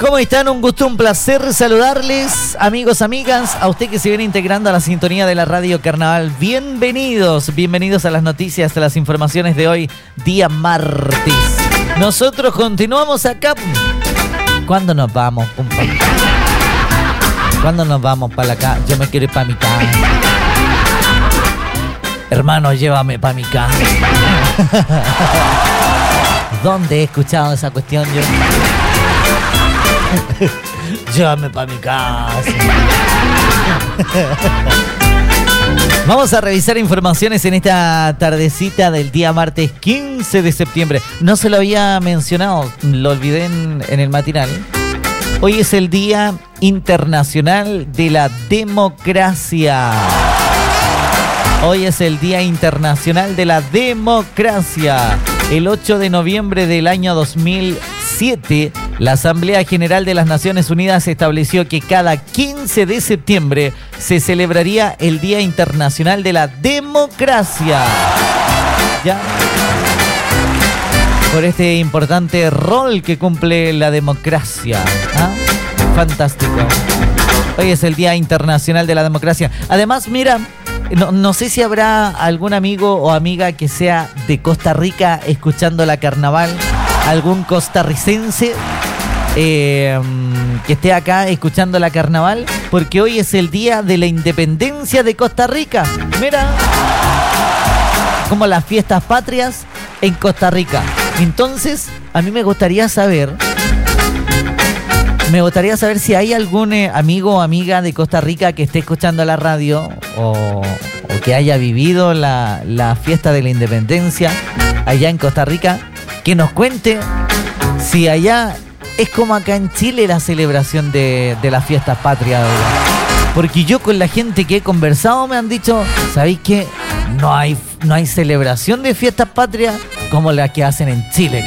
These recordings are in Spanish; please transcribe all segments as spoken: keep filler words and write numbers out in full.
¿Cómo están? Un gusto, un placer saludarles, amigos, amigas, a usted que se viene integrando a la sintonía de la Radio Carnaval. Bienvenidos, bienvenidos a las noticias, a las informaciones de hoy, día martes. Nosotros continuamos acá. ¿Cuándo nos vamos? ¿Cuándo nos vamos para acá? Yo me quiero ir para mi casa. Hermano, llévame para mi casa. ¿Dónde he escuchado esa cuestión yo? Llévame para mi casa. Vamos a revisar informaciones en esta tardecita del día martes quince de septiembre. No se lo había mencionado, lo olvidé en, en el matinal. Hoy es el Día Internacional de la Democracia. Hoy es el Día Internacional de la Democracia. El ocho de noviembre del año dos mil siete, la Asamblea General de las Naciones Unidas estableció que cada quince de septiembre se celebraría el Día Internacional de la Democracia. ¿Ya? Por este importante rol que cumple la democracia. ¿Ah? Fantástico. Hoy es el Día Internacional de la Democracia. Además, mira, no, no sé si habrá algún amigo o amiga que sea de Costa Rica escuchando la carnaval. Algún costarricense eh, que esté acá escuchando la carnaval, porque hoy es el día de la independencia de Costa Rica. Mira, como las fiestas patrias en Costa Rica. Entonces, a mí me gustaría saber, me gustaría saber si hay algún eh, amigo o amiga de Costa Rica que esté escuchando la radio o, o que haya vivido la, la fiesta de la independencia allá en Costa Rica. Que nos cuente si allá es como acá en Chile la celebración de, de las fiestas patrias. Porque yo con la gente que he conversado me han dicho, ¿sabéis qué? No hay, no hay celebración de fiestas patrias como la que hacen en Chile.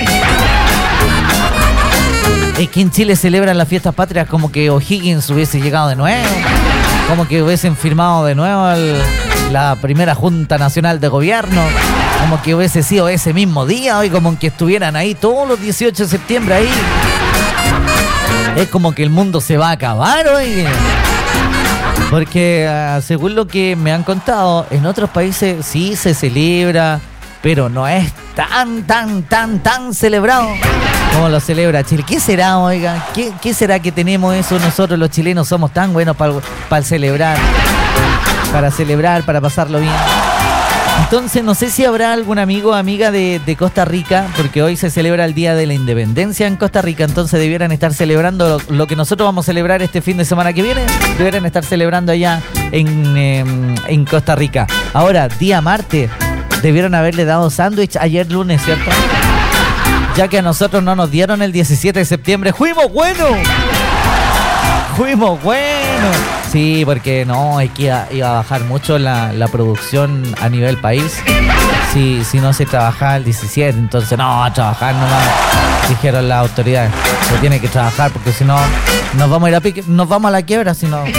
Es que en Chile celebran las fiestas patrias como que O'Higgins hubiese llegado de nuevo, como que hubiesen firmado de nuevo el, la primera Junta Nacional de Gobierno, como que hubiese sido ese mismo día, hoy como que estuvieran ahí todos los dieciocho de septiembre ahí. Es como que el mundo se va a acabar hoy. Porque uh, según lo que me han contado, en otros países sí se celebra, pero no es tan, tan, tan, tan celebrado como lo celebra Chile. ¿Qué será, oiga? ¿Qué, qué será que tenemos eso? Nosotros los chilenos somos tan buenos para para celebrar, para celebrar, para pasarlo bien. Entonces no sé si habrá algún amigo o amiga de, de Costa Rica, porque hoy se celebra el Día de la Independencia en Costa Rica, entonces debieran estar celebrando lo, lo que nosotros vamos a celebrar este fin de semana que viene, debieran estar celebrando allá en, eh, en Costa Rica. Ahora, día martes, debieron haberle dado sándwich ayer lunes, ¿cierto? Ya que a nosotros no nos dieron el diecisiete de septiembre. ¡Fuimos buenos! ¡Fuimos buenos! Sí, porque no, es que iba, iba a bajar mucho la, la producción a nivel país. Si, si no se trabajaba el diecisiete, entonces no, a trabajar nomás, dijeron las autoridades. Se tiene que trabajar porque si no, nos vamos a ir a pique, nos vamos a la quiebra, si no.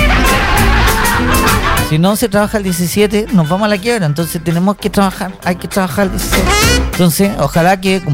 Si no se trabaja el diecisiete, nos vamos a la quiebra, entonces tenemos que trabajar, hay que trabajar el diecisiete. Entonces, ojalá que...